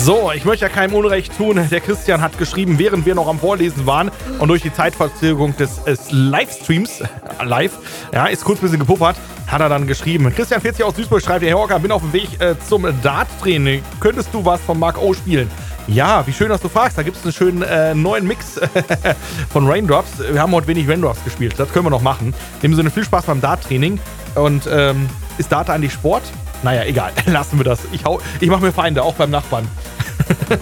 So, ich möchte ja keinem Unrecht tun. Der Christian hat geschrieben, während wir noch am Vorlesen waren und durch die Zeitverzögerung des Livestreams, ist kurz ein bisschen gepuffert, hat er dann geschrieben. Christian 40 aus Duisburg schreibt, Herr Horker, bin auf dem Weg zum Dart-Training. Könntest du was von Mark O spielen? Ja, wie schön, dass du fragst. Da gibt es einen schönen neuen Mix von Raindrops. Wir haben heute wenig Raindrops gespielt. Das können wir noch machen. In dem Sinne viel Spaß beim Dart-Training. Und ist Dart eigentlich Sport? Naja, egal. Lassen wir das. Ich mache mir Feinde, auch beim Nachbarn.